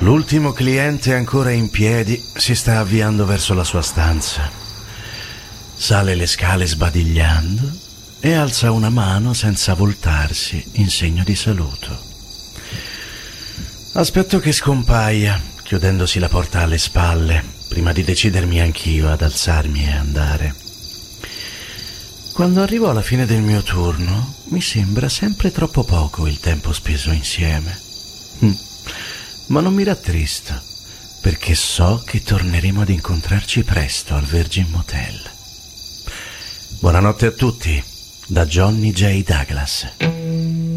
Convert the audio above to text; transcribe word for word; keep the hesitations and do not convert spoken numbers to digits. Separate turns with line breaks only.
L'ultimo cliente ancora in piedi si sta avviando verso la sua stanza. Sale le scale sbadigliando e alza una mano senza voltarsi in segno di saluto. Aspetto che scompaia, chiudendosi la porta alle spalle, prima di decidermi anch'io ad alzarmi e andare. Quando arrivo alla fine del mio turno, mi sembra sempre troppo poco il tempo speso insieme. Ma non mi rattristo, perché so che torneremo ad incontrarci presto al Virgin Motel. Buonanotte a tutti, da Johnny J. Douglas.